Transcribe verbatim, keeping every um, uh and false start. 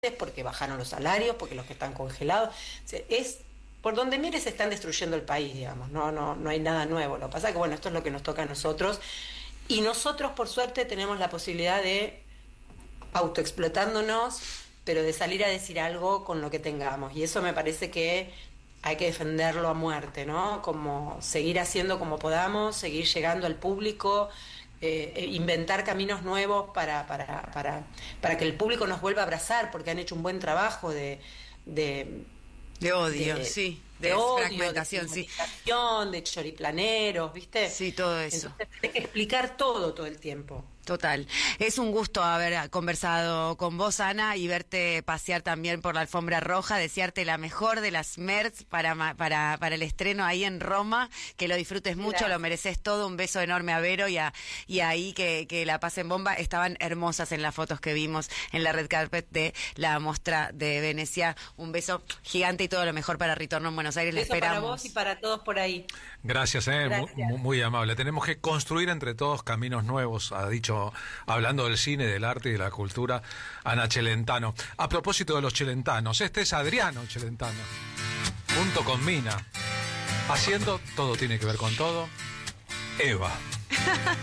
porque bajaron los salarios, porque los que están congelados. O sea, es por donde mires están destruyendo el país, digamos. No, no, no hay nada nuevo. Lo que pasa es que bueno, esto es lo que nos toca a nosotros. Y nosotros, por suerte, tenemos la posibilidad de autoexplotándonos, pero de salir a decir algo con lo que tengamos. Y eso me parece que hay que defenderlo a muerte, ¿no? Como seguir haciendo como podamos, seguir llegando al público, eh, inventar caminos nuevos para, para, para, para que el público nos vuelva a abrazar, porque han hecho un buen trabajo de... de De odio, de, sí. De, de odio, fragmentación, de sí. De choriplaneros, ¿viste? Sí, todo eso. Entonces hay que explicar todo, todo el tiempo. Total. Es un gusto haber conversado con vos, Ana, y verte pasear también por la alfombra roja, desearte la mejor de las mercs para, para, para el estreno ahí en Roma, que lo disfrutes mucho, gracias. Lo mereces todo, un beso enorme a Vero y, a, y ahí que, que la pasen bomba. Estaban hermosas en las fotos que vimos en la red carpet de la Mostra de Venecia. Un beso gigante y todo lo mejor para Ritorno en Buenos Aires. Le esperamos. Para vos y para todos por ahí. Gracias, eh, gracias. Muy, muy amable. Tenemos que construir entre todos caminos nuevos, ha dicho, hablando del cine, del arte y de la cultura, Ana Celentano. A propósito de los Celentanos, este es Adriano Celentano, junto con Mina, haciendo Todo tiene que ver con todo, Eva.